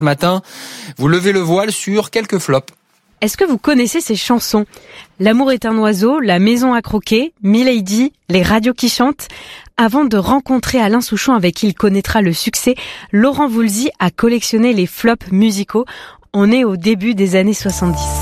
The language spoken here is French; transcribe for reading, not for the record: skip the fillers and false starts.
Ce matin, vous levez le voile sur quelques flops. Est-ce que vous connaissez ces chansons ? L'amour est un oiseau, La maison à croquer, Milady, Les radios qui chantent. Avant de rencontrer Alain Souchon avec qui il connaîtra le succès, Laurent Voulzy a collectionné les flops musicaux. On est au début des années 70.